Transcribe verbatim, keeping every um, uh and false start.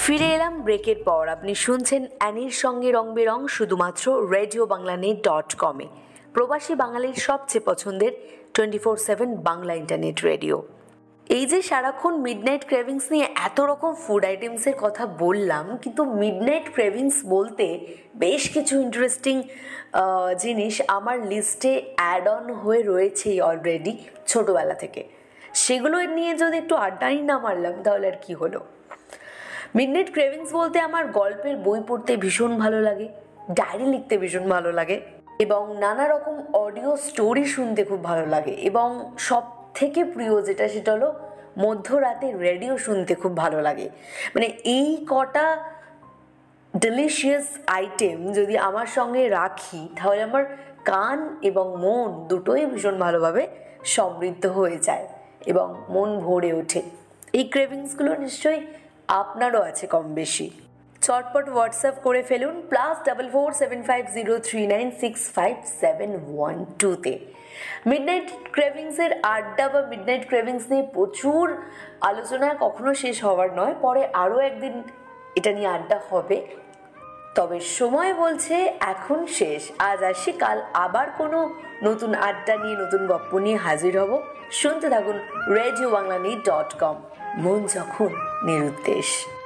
ফিরে এলাম ব্রেকের পর। আপনি শুনছেন অ্যানির সঙ্গে রং বেরং শুধুমাত্র রেডিও বাংলা নেট ডট কমে, প্রবাসী বাঙালির সবচেয়ে পছন্দের twenty four seven Bangla internet radio. এই যে সারাক্ষণ মিডনাইট ক্রেভিংস নিয়ে এত রকম ফুড আইটেমসের কথা বললাম, কিন্তু মিডনাইট ক্রেভিংস বলতে বেশ কিছু ইন্টারেস্টিং জিনিস আমার লিস্টে অ্যাড অন হয়ে রয়েছেই অলরেডি ছোটোবেলা থেকে। সেগুলো নিয়ে যদি একটু আড্ডাই না মারলাম তাহলে আর কি হলো। মিডনাইট ক্রেভিংস বলতে আমার গল্পের বই পড়তে ভীষণ ভালো লাগে, ডায়েরি লিখতে ভীষণ ভালো লাগে, এবং নানা রকম অডিও স্টোরি শুনতে খুব ভালো লাগে, এবং সব থেকে প্রিয় যেটা সেটা হলো মধ্যরাতে রেডিও শুনতে খুব ভালো লাগে। মানে এই কটা ডেলিশিয়াস আইটেম যদি আমার সঙ্গে রাখি তাহলে আমার কান এবং মন দুটোই ভীষণ ভালোভাবে সমৃদ্ধ হয়ে যায় এবং মন ভরে ওঠে। এই ক্রেভিংসগুলো নিশ্চয়ই আপনারও আছে কম বেশি। চটপট হোয়াটসঅ্যাপ করে ফেলুন plus double four seven five zero three nine six five seven one টুতে। মিডনাইট ক্রেভিংসের আড্ডা বা মিডনাইট ক্রেভিংস নিয়ে প্রচুর আলোচনা কখনো শেষ হওয়ার নয়, পরে আরও একদিন এটা নিয়ে আড্ডা হবে। তবে সময় বলছে এখন শেষ। আজ আসি, কাল আবার কোনো নতুন আড্ডা নিয়ে নতুন গপ্প নিয়ে হাজির হব। শুনতে থাকুন radio Bangla net dot com, মন যখন নিরুদ্দেশ।